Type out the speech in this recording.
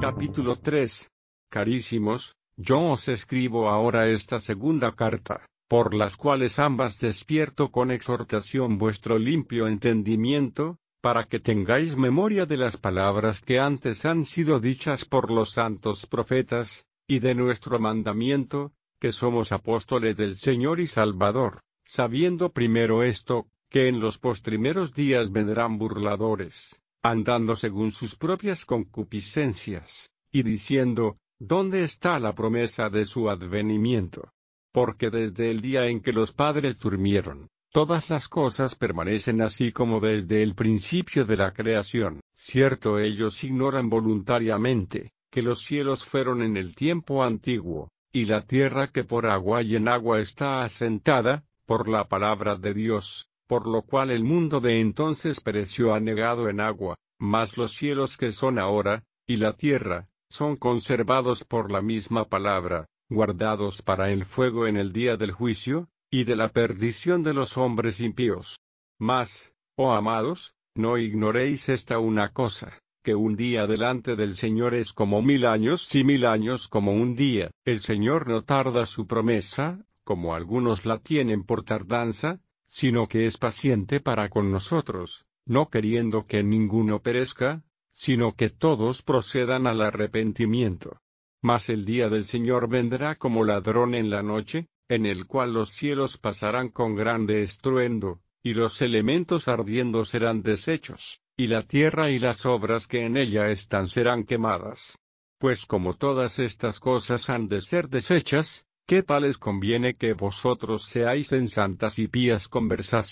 Capítulo 3. Carísimos, yo os escribo ahora esta segunda carta, por las cuales ambas despierto con exhortación vuestro limpio entendimiento, para que tengáis memoria de las palabras que antes han sido dichas por los santos profetas, y de nuestro mandamiento, que somos apóstoles del Señor y Salvador, sabiendo primero esto, que en los postrimeros días vendrán burladores, andando según sus propias concupiscencias, y diciendo, ¿dónde está la promesa de su advenimiento? Porque desde el día en que los padres durmieron, todas las cosas permanecen así como desde el principio de la creación. Cierto, ellos ignoran voluntariamente, que los cielos fueron en el tiempo antiguo, y la tierra que por agua y en agua está asentada, por la palabra de Dios, por lo cual el mundo de entonces pereció anegado en agua, mas los cielos que son ahora, y la tierra, son conservados por la misma palabra, guardados para el fuego en el día del juicio, y de la perdición de los hombres impíos. Mas, oh amados, no ignoréis esta una cosa, que un día delante del Señor es como 1000 años y 1000 años como un día. El Señor no tarda su promesa, como algunos la tienen por tardanza, sino que es paciente para con nosotros, no queriendo que ninguno perezca, sino que todos procedan al arrepentimiento. Mas el día del Señor vendrá como ladrón en la noche, en el cual los cielos pasarán con grande estruendo, y los elementos ardiendo serán deshechos, y la tierra y las obras que en ella están serán quemadas. Pues como todas estas cosas han de ser deshechas, ¿qué tal les conviene que vosotros seáis en santas y pías conversaciones?